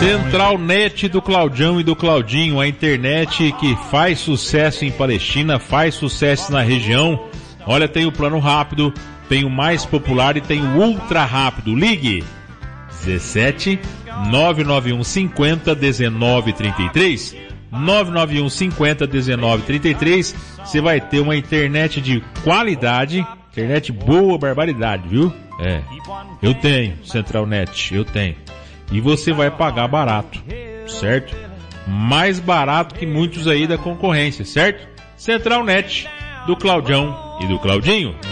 Central Net do Claudião e do Claudinho, a internet que faz sucesso em Palestina, faz sucesso na região. Olha, tem o plano rápido, tem o mais popular e tem o ultra rápido. Ligue 17 991 50 1933. 991 50 1933. Você vai ter uma internet de qualidade, internet boa, barbaridade, viu? Eu tenho Central Net, eu tenho. E você vai pagar barato, certo? Mais barato que muitos aí da concorrência, certo? Central Net do Claudião e do Claudinho.